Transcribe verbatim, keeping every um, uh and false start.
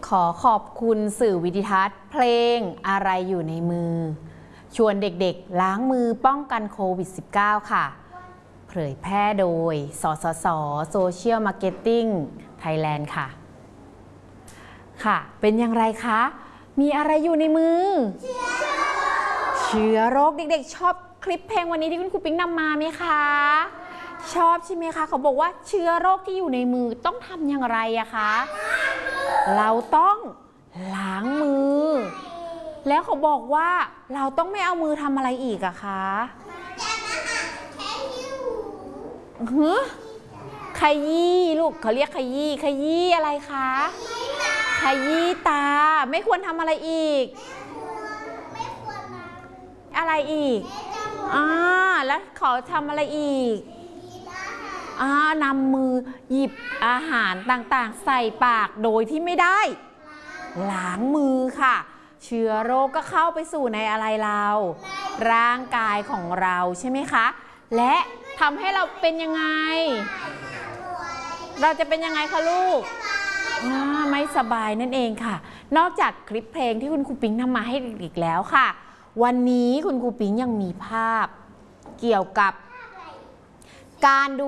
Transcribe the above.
ขอขอบคุณสื่อวิดิทัศน์เพลงอะไรอยู่ในมือชวนเด็กๆล้างมือป้องกันโควิด สิบเก้า ค่ะเผยแพร่โดยสสส Social Marketing Thailand ค่ะค่ะเป็นอย่างไรคะมีอะไรอยู่ในมือเชื้อโรคเด็กๆชอบคลิปเพลงวันนี้ที่คุณครูปิ๊งนำมาไหมคะชอบใช่ไหมคะเขาบอกว่าเชื้อโรคที่อยู่ในมือต้องทำอย่างไรอะคะเราต้องล้างมือแล้วเขาบอกว่าเราต้องไม่เอามือทำอะไรอีกอะคะฮึขยี้ลูกเขาเรียกขยี้ขยี้อะไรคะขยี้ตาไม่ควรทำอะไรอีกอะไรอีกอ่าแล้วเขาทำอะไรอีกอ่านำมือหยิบอาหารต่างๆใส่ปากโดยที่ไม่ได้ล้างมือค่ะเชื้อโรคก็เข้าไปสู่ในอะไรเราร่างกายของเราใช่ไหมคะและทำให้เราเป็นยังไงเราจะเป็นยังไงคะลูกไม่สบายนั่นเองค่ะนอกจากคลิปเพลงที่คุณครูปิ๊งนำมาให้อีกแล้วค่ะวันนี้คุณครูปิ๊งยังมีภาพเกี่ยวกับการดู